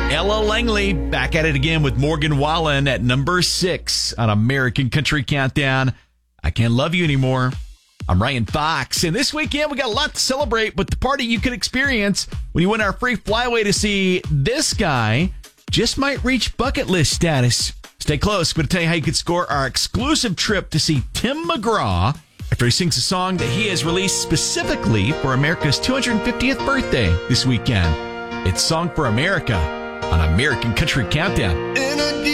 Ella Langley back at it again with Morgan Wallen at number 6 on American Country Countdown. I Can't Love You Anymore. I'm Ryan Fox, and this weekend we got a lot to celebrate with the party you could experience when you win our free flyaway to see this guy. Just might reach bucket list status. Stay close. I'm going to tell you how you could score our exclusive trip to see Tim McGraw after he sings a song that he has released specifically for America's 250th birthday this weekend. It's Song for America on American Country Countdown.